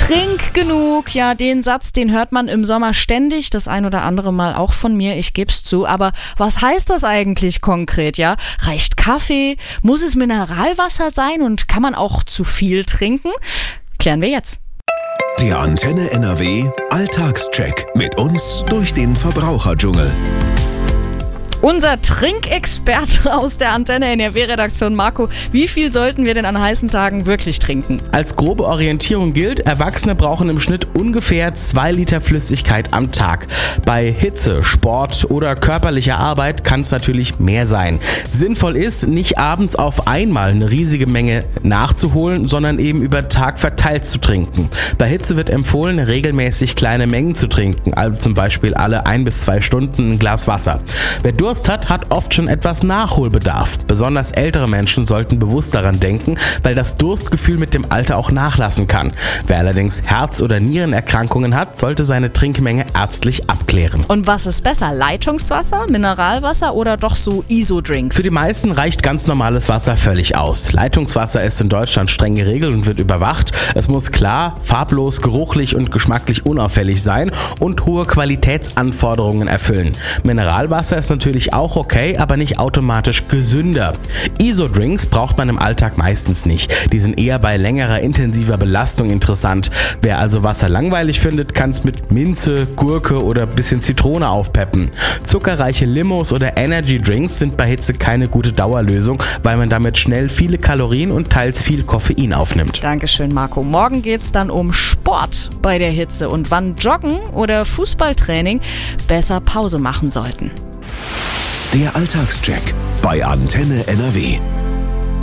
Trink genug, ja, den Satz, den hört man im Sommer ständig, das ein oder andere Mal auch von mir, ich geb's zu. Aber was heißt das eigentlich konkret, ja? Reicht Kaffee? Muss es Mineralwasser sein und kann man auch zu viel trinken? Klären wir jetzt. Der Antenne NRW Alltagscheck mit uns durch den Verbraucherdschungel. Unser Trinkexperte aus der Antenne NRW-Redaktion, Marco, wie viel sollten wir denn an heißen Tagen wirklich trinken? Als grobe Orientierung gilt, Erwachsene brauchen im Schnitt ungefähr 2 Liter Flüssigkeit am Tag. Bei Hitze, Sport oder körperlicher Arbeit kann es natürlich mehr sein. Sinnvoll ist, nicht abends auf einmal eine riesige Menge nachzuholen, sondern eben über Tag verteilt zu trinken. Bei Hitze wird empfohlen, regelmäßig kleine Mengen zu trinken, also zum Beispiel alle 1 bis 2 Stunden ein Glas Wasser. Wer Durst hat oft schon etwas Nachholbedarf. Besonders ältere Menschen sollten bewusst daran denken, weil das Durstgefühl mit dem Alter auch nachlassen kann. Wer allerdings Herz- oder Nierenerkrankungen hat, sollte seine Trinkmenge ärztlich abklären. Und was ist besser, Leitungswasser, Mineralwasser oder doch so ISO-Drinks? Für die meisten reicht ganz normales Wasser völlig aus. Leitungswasser ist in Deutschland streng geregelt und wird überwacht. Es muss klar, farblos, geruchlich und geschmacklich unauffällig sein und hohe Qualitätsanforderungen erfüllen. Mineralwasser ist natürlich auch okay, aber nicht automatisch gesünder. ISO-Drinks braucht man im Alltag meistens nicht. Die sind eher bei längerer, intensiver Belastung interessant. Wer also Wasser langweilig findet, kann es mit Minze, Gurke oder ein bisschen Zitrone aufpeppen. Zuckerreiche Limos oder Energy-Drinks sind bei Hitze keine gute Dauerlösung, weil man damit schnell viele Kalorien und teils viel Koffein aufnimmt. Dankeschön, Marco. Morgen geht's dann um Sport bei der Hitze und wann Joggen oder Fußballtraining besser Pause machen sollten. Der Alltagscheck bei Antenne NRW.